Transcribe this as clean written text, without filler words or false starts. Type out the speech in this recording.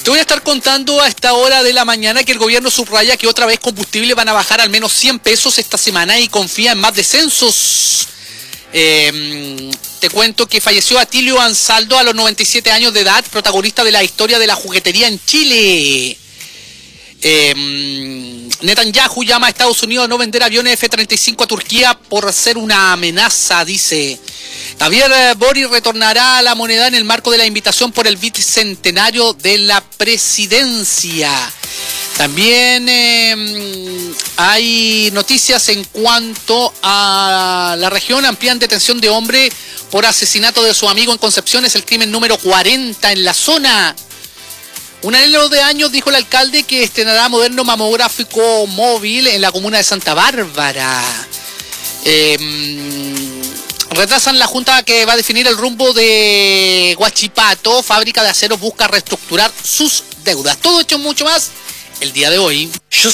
Te voy a estar contando a esta hora de la mañana que el gobierno subraya que otra vez combustible van a bajar al menos 100 pesos esta semana y confía en más descensos. Te cuento que falleció Atilio Ansaldo a los 97 años de edad, protagonista de la historia de la juguetería en Chile. Netanyahu llama a Estados Unidos a no vender aviones F-35 a Turquía por ser una amenaza, dice. Javier Boric retornará a la moneda en el marco de la invitación por el bicentenario de la presidencia. También hay noticias en cuanto a la región. Amplían detención de hombre por asesinato de su amigo en Concepción. Es el crimen número 40 en la zona. Un anhelo de años, dijo el alcalde, que estrenará moderno mamográfico móvil en la comuna de Santa Bárbara. Retrasan la junta que va a definir el rumbo de Huachipato. Fábrica de aceros busca reestructurar sus deudas. Todo hecho mucho más el día de hoy.